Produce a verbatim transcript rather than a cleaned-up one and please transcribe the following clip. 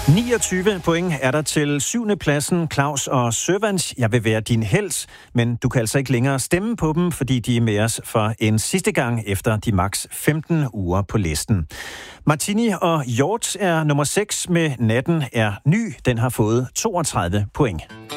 niogtyve point er der til syvende pladsen, Claus og Servants. Jeg vil være din helt, men du kan altså ikke længere stemme på dem, fordi de er med os for en sidste gang efter de maks femten uger på listen. Martini og Hjort er nummer seks med Natten er ny. Den har fået toogtredive point.